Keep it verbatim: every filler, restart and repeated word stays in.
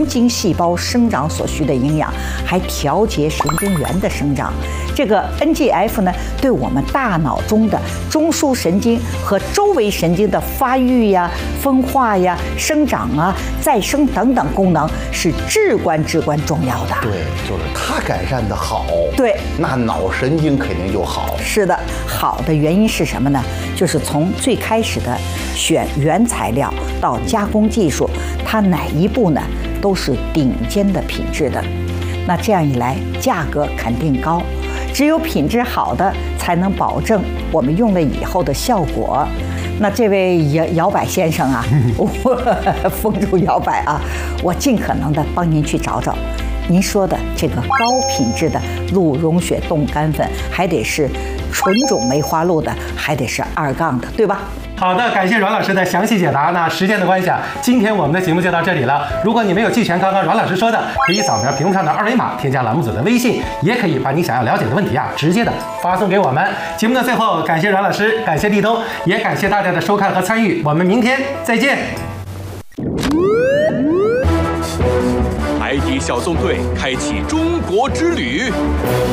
神经细胞生长所需的营养，还调节神经元的生长。这个 N G F 呢，对我们大脑中的中枢神经和周围神经的发育呀、分化呀、生长啊、再生等等功能是至关至关重要的。 对，就是它改善的好， 对， 那脑神经肯定就好。 是的，好的原因是什么呢？就是从最开始的选原材料到加工技术，它哪一步呢都是顶尖的品质的。那这样一来，价格肯定高。只有品质好的，才能保证我们用了以后的效果。那这位摇摇摆先生啊，我风烛摇摆啊，我尽可能的帮您去找找。您说的这个高品质的鹿茸血冻干粉，还得是纯种梅花鹿的，还得是二杠的，对吧？ 好的，感谢阮老师的详细解答。那时间的关系啊，今天我们的节目就到这里了。如果你没有记全刚刚阮老师说的，可以扫描屏幕上的二维码，添加栏目组的微信，也可以把你想要了解的问题啊，直接的发送给我们。节目的最后，感谢阮老师，感谢立冬，也感谢大家的收看和参与。我们明天再见。 海底小纵队开启中国之旅。